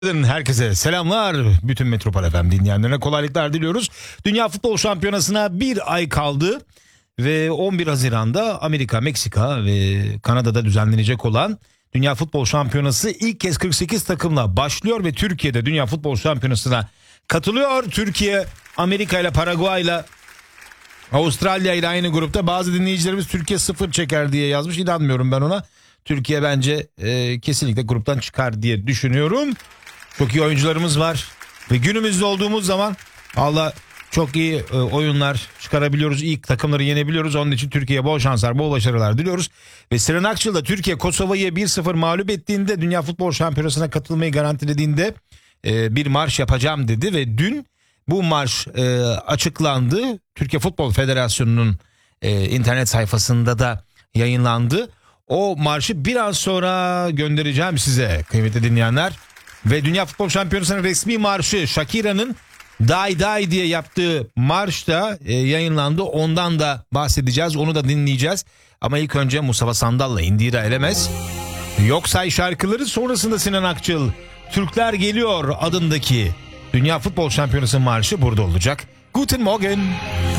Herkese selamlar. Bütün Metropol FM dinleyenlerine kolaylıklar diliyoruz. Dünya Futbol Şampiyonası'na bir ay kaldı ve 11 Haziran'da Amerika, Meksika ve Kanada'da düzenlenecek olan Dünya Futbol Şampiyonası ilk kez 48 takımla başlıyor ve Türkiye'de Dünya Futbol Şampiyonası'na katılıyor. Türkiye, Amerika ile Paraguay ile Avustralya ile aynı grupta. Bazı dinleyicilerimiz Türkiye 0 çeker diye yazmış. İnanmıyorum ben ona. Türkiye bence kesinlikle gruptan çıkar diye düşünüyorum. Çok iyi oyuncularımız var ve günümüzde olduğumuz zaman Allah çok iyi oyunlar çıkarabiliyoruz. İlk takımları yenebiliyoruz. Onun için Türkiye'ye bol şanslar, bol başarılar diliyoruz. Ve Sinan Akçıl'da Türkiye Kosova'yı 1-0 mağlup ettiğinde, Dünya Futbol Şampiyonası'na katılmayı garantilediğinde bir marş yapacağım dedi ve dün bu marş açıklandı. Türkiye Futbol Federasyonu'nun internet sayfasında da yayınlandı. O marşı biraz sonra göndereceğim size kıymetli dinleyenler. Ve Dünya Futbol Şampiyonası'nın resmi marşı Shakira'nın Die Die diye yaptığı marş da yayınlandı. Ondan da bahsedeceğiz, onu da dinleyeceğiz. Ama ilk önce Mustafa Sandal'la Indira Elemez, Yok Say şarkıları, sonrasında Sinan Akçıl Türkler Geliyor adındaki Dünya Futbol Şampiyonası marşı burada olacak. Guten Morgen.